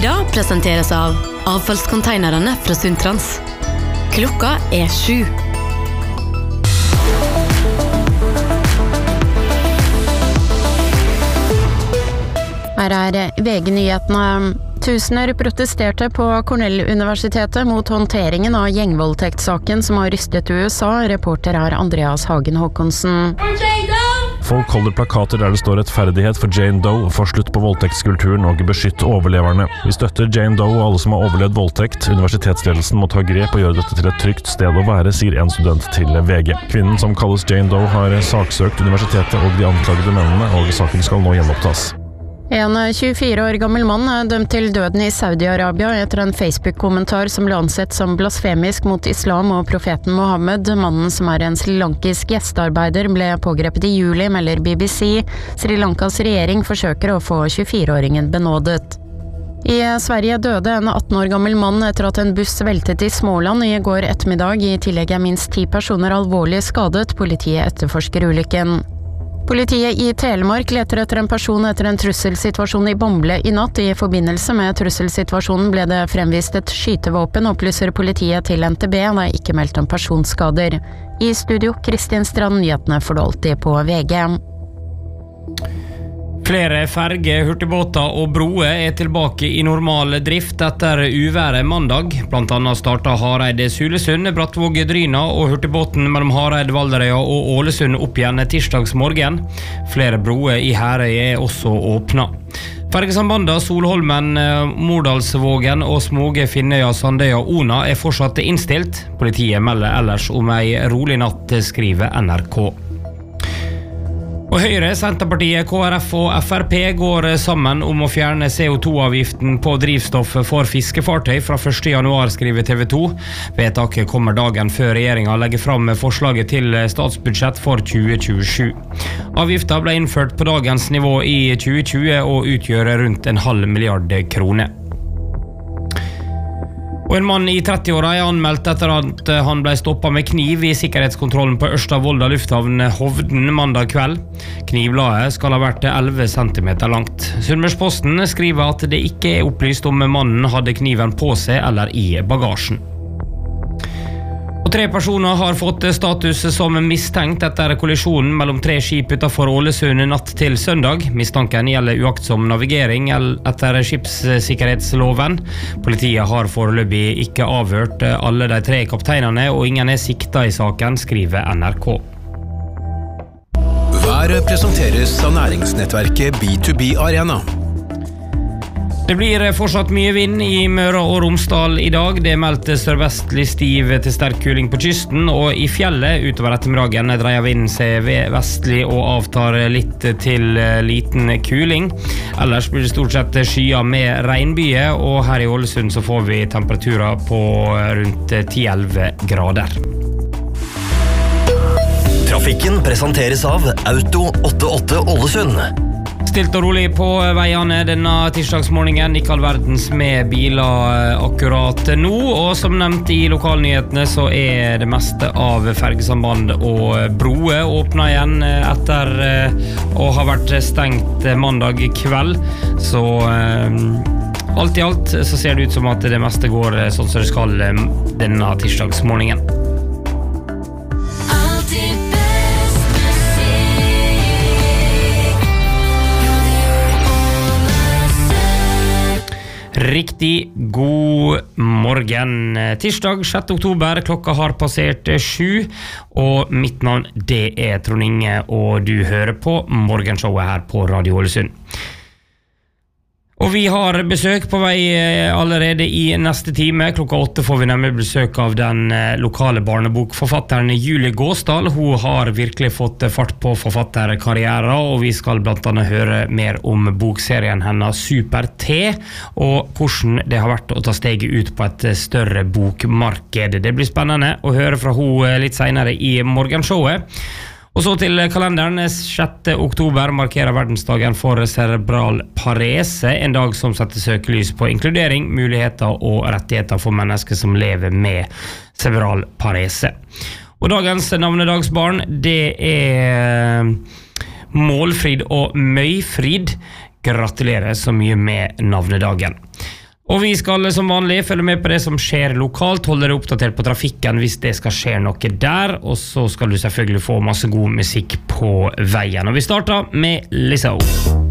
Lyder presenteres av avfallskonteinerne fra Sundtrans. Klokka 7. Her VG-nyhetene. Tusener protesterte på Cornell-universitetet mot håndteringen av gjengvoldtektssaken som har rystet USA. Reporter Andreas Hagen Håkonsen. Folk holder plakater der det står rettferdighet for Jane Doe, for slutt på voldtektskulturen og beskytt overleverne. Vi støtter Jane Doe og alle som har overlevd voldtekt. Universitetsledelsen må ta grep og gjøre dette til et trygt sted å være, sier en student til VG. Kvinnen som kalles Jane Doe har saksøkt universitetet og de anklagede mennene, og saken skal nå gjenopptas. En 24 år gammel mann dømt til døden i Saudi-Arabia etter en Facebook-kommentar som ble ansett som blasfemisk mot islam og profeten Mohammed. Mannen, som en srilankisk gjestearbeider, ble pågrepet i juli, melder BBC. Sri Lankas regjering forsøker å få 24-åringen benådet. I Sverige døde en 18 år gammel mann etter at en buss veltet i Småland i går ettermiddag. I tillegg minst 10 personer alvorlig skadet. Politiet etterforsker ulykken. Politiet i Telemark leter etter en person etter en trusselsituasjon i Bamble i natt. I forbindelse med trusselsituasjonen ble det fremvist et skytevåpen, opplyser politiet til NTB. Det er ikke meldt om personskader. I studio, Kristin Strand, nyhetene får du alltid på VG. Flere ferger, hurtigbåter og broer tilbake i normal drift etter uværet mandag. Blant annet startet Hareid Sulesund, Brattvåg Dryna og hurtigbåten mellom Hareid, Valderøya og Ålesund opp igjen tirsdagsmorgen. Flere broer i Herøy også åpnet. Fergesambandene Solholmen, Mordalsvågen og Smoge, Finnøya, Sandøya og Ona fortsatt innstilt. Politiet melder ellers om en rolig natt, skriver NRK. Og Høyre, Senterpartiet, KrF og Frp går sammen om å fjerne CO2-avgiften på drivstoff for fiskefartøy fra 1. januar, skriver TV 2. Vedtaket kommer dagen før regjeringen legger fram forslaget til statsbudsjett for 2027. Avgiften ble innført på dagens nivå i 2020 og utgjør rundt 0,5 milliard kroner. Og en mann i 30-åra anmeldt etter at han ble stoppet med kniv i sikkerhetskontrollen på Ørsta-Volda lufthavn Hovden mandag kveld. Knivlaget skal ha vært 11 cm langt. Sunnmørsposten skriver at det ikke opplyst om mannen hadde kniven på seg eller i bagasjen. Og 3 personer har fått status som mistenkt etter kollisjonen mellom 3 skip utenfor Ålesund natt til søndag. Mistanken gjelder uaktsom navigering etter skipssikkerhetsloven. Politiet har foreløpig ikke avhørt alle de 3 kapteinene, og ingen siktet i saken, skriver NRK. Været presenteres av næringsnettverket B2B Arena. Det blir fortsatt mye vind i Møre og Romsdal i dag. Det meldte sørvestlig stiv til sterk kuling på kysten, og i fjellet utover ettermiddagen dreier vinden seg vestlig og avtar litt til liten kuling. Ellers blir det stort sett skyer med regnbyger, og her i Ålesund så får vi temperaturer på rundt 10-11 grader. Trafikken presenteres av Auto 88 Ålesund. Stilt og rolig på veiene denne tirsdagsmorgenen, ikke all verdens med biler akkurat nå, og som nevnt i lokalnyhetene så det meste av fergesamband og broer åpnet igjen etter å ha vært stengt mandag kveld, så alt i alt så ser det ut som at det meste går sånn som det skal denne tirsdagsmorgenen. Riktig god morgen. Tirsdag 6. oktober, klokka har passert 7, og mitt navn det Trond Inge, og du hører på morgenshowet her på Radio Ålesund. Og vi har besøk på vei allerede i neste time. Klokka 8 får vi nemlig besøk av den lokale barnebokforfatteren Julie Gåsdal. Hun har virkelig fått fart på forfatterkarrieren, og vi skal blant annet høre mer om bokserien hennes Super T, og hvordan det har vært å ta steget ut på et større bokmarked. Det blir spennende å høre fra hun litt senere i morgenshowet. Og så til kalenderen. 6. oktober markerer verdensdagen for cerebral parese, en dag som setter søkelys på inkludering, muligheter og rettigheter for mennesker som lever med cerebral parese. Og dagens navnedagsbarn, det Målfrid og Møyfrid. Gratulerer så mye med navnedagen. Og vi skal som vanlig følge med på det som skjer lokalt, holde deg oppdatert på trafikken hvis det skal skje noe der, og så skal du selvfølgelig få masse god musikk på veien. Og vi starter med Lizzo.